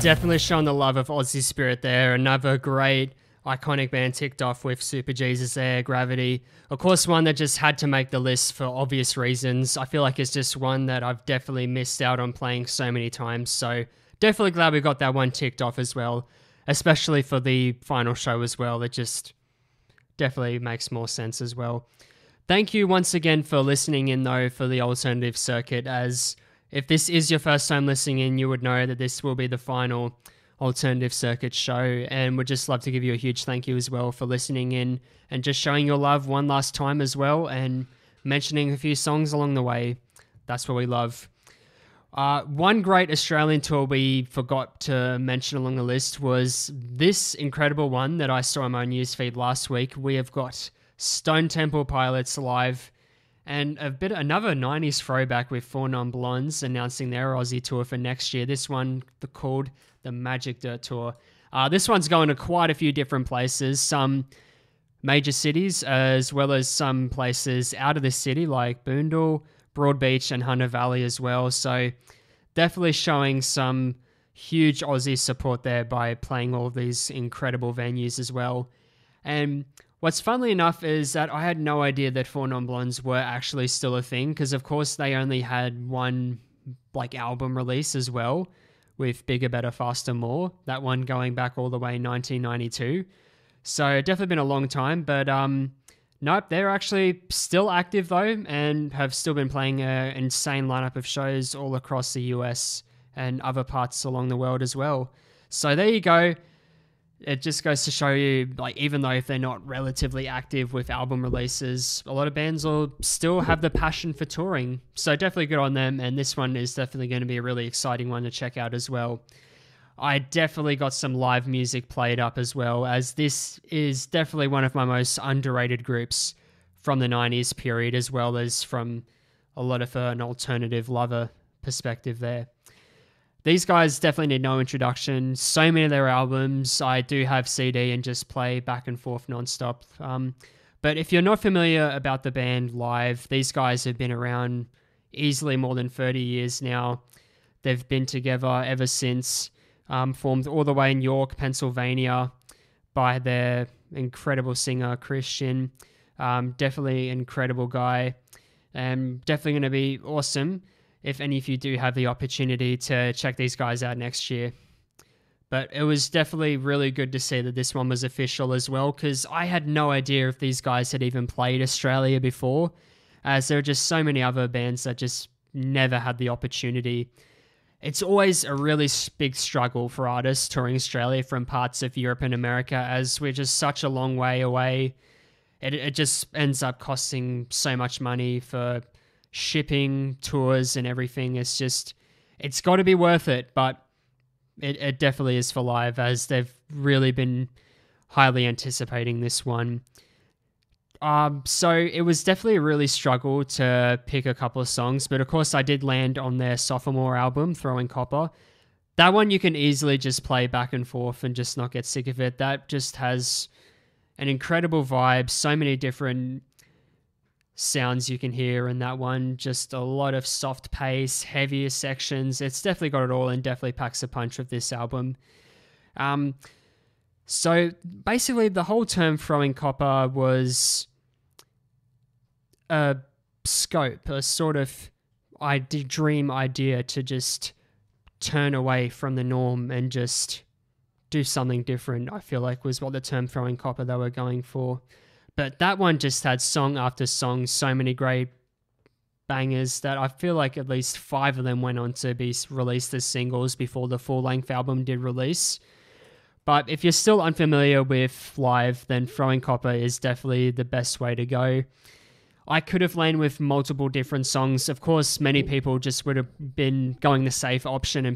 Definitely showing the love of Aussie spirit there. Another great iconic band ticked off with Super Jesus there, Gravity. Of course, one that just had to make the list for obvious reasons. I feel like it's just one that I've definitely missed out on playing so many times. So definitely glad we got that one ticked off as well, especially for the final show as well. It just definitely makes more sense as well. Thank you once again for listening in though for the alternative circuit, as if this is your first time listening in, you would know that this will be the final alternative circuit show, and would just love to give you a huge thank you as well for listening in and just showing your love one last time as well, and mentioning a few songs along the way. That's what we love. One great Australian tour we forgot to mention along the list was this incredible one that I saw on my newsfeed last week. We have got Stone Temple Pilots live, and another 90s throwback with Four Non Blondes announcing their Aussie tour for next year. This one called the Magic Dirt Tour. This one's going to quite a few different places, some major cities, as well as some places out of the city like Boondall, Broadbeach and Hunter Valley as well. So definitely showing some huge Aussie support there by playing all of these incredible venues as well. And what's funnily enough is that I had no idea that Four Non Blondes were actually still a thing, because of course they only had one album release as well, with Bigger, Better, Faster, More. That one going back all the way 1992. So definitely been a long time, but nope, they're actually still active though, and have still been playing an insane lineup of shows all across the US and other parts along the world as well. So there you go. It just goes to show you, even though if they're not relatively active with album releases, a lot of bands will still have the passion for touring. So definitely good on them, and this one is definitely going to be a really exciting one to check out as well. I definitely got some live music played up as well, as this is definitely one of my most underrated groups from the 90s period, as well as from a lot of an alternative lover perspective there. These guys definitely need no introduction. So many of their albums I do have CD and just play back and forth nonstop. But if you're not familiar about the band live, these guys have been around easily more than 30 years now. They've been together ever since, formed all the way in York, Pennsylvania by their incredible singer, Christian. Definitely incredible guy, and definitely going to be awesome if any of you do have the opportunity to check these guys out next year. But it was definitely really good to see that this one was official as well, because I had no idea if these guys had even played Australia before, as there are just so many other bands that just never had the opportunity. It's always a really big struggle for artists touring Australia from parts of Europe and America, as we're just such a long way away. It just ends up costing so much money for shipping, tours and everything. It's got to be worth it, but it definitely is for live, as they've really been highly anticipating this one. So it was definitely a really struggle to pick a couple of songs, but of course I did land on their sophomore album, Throwing Copper. That one you can easily just play back and forth and just not get sick of it. That just has an incredible vibe, so many different sounds you can hear in that one, just a lot of soft pace, heavier sections. It's definitely got it all and definitely packs a punch with this album. So basically the whole term Throwing Copper was a scope, a sort of dream idea to just turn away from the norm and just do something different, I feel like was what the term Throwing Copper they were going for. But that one just had song after song, so many great bangers that I feel like at least 5 of them went on to be released as singles before the full-length album did release. But if you're still unfamiliar with live, then Throwing Copper is definitely the best way to go. I could have landed with multiple different songs. Of course, many people just would have been going the safe option and